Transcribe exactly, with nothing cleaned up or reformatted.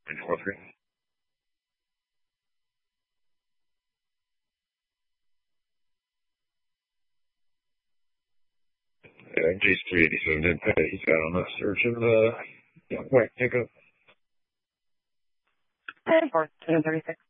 North Green. Yeah, G three eighty-seven didn't pay. He's got on that search of the uh, point pickup. ten four, ten thirty-six.